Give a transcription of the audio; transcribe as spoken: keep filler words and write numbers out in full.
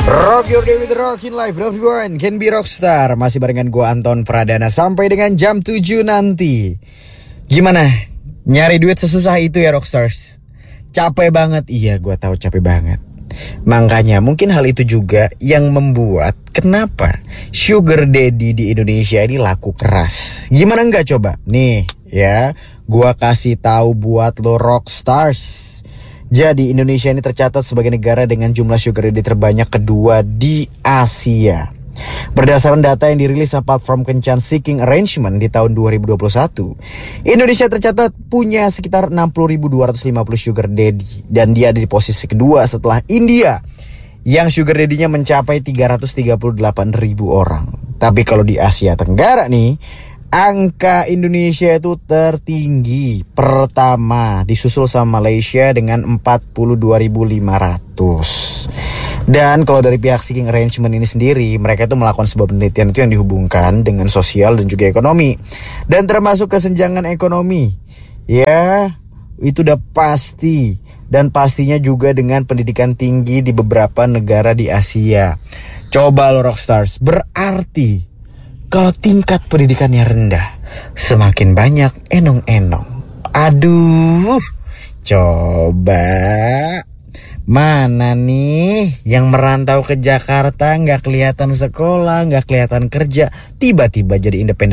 Rock your day with Rockin' Life, everyone can be rockstar. Masih barengan gue Anton Pradana sampai dengan jam tujuh nanti. Gimana? Nyari duit sesusah itu ya rockstars? Capek banget, iya gue tahu capek banget. Makanya mungkin hal itu juga yang membuat kenapa sugar daddy di Indonesia ini laku keras. Gimana enggak coba? Nih ya, gue kasih tahu buat lo rockstars. Jadi Indonesia ini tercatat sebagai negara dengan jumlah sugar daddy terbanyak kedua di Asia. Berdasarkan data yang dirilis platform Kencan Seeking Arrangement di tahun dua ribu dua puluh satu, Indonesia tercatat punya sekitar enam puluh ribu dua ratus lima puluh sugar daddy. Dan dia ada di posisi kedua setelah India yang sugar daddy-nya mencapai tiga ratus tiga puluh delapan ribu orang. Tapi kalau di Asia Tenggara nih, angka Indonesia itu tertinggi. Pertama disusul sama Malaysia dengan empat puluh dua ribu lima ratus. Dan kalau dari pihak Seeking Arrangement ini sendiri, mereka itu melakukan sebuah penelitian itu yang dihubungkan dengan sosial dan juga ekonomi. Dan termasuk kesenjangan ekonomi. Ya, itu udah pasti. Dan pastinya juga dengan pendidikan tinggi di beberapa negara di Asia. Coba lo rockstars, berarti kalau tingkat pendidikannya rendah, semakin banyak enong-enong. Aduh, coba mana nih yang merantau ke Jakarta, gak kelihatan sekolah, gak kelihatan kerja, tiba-tiba jadi independen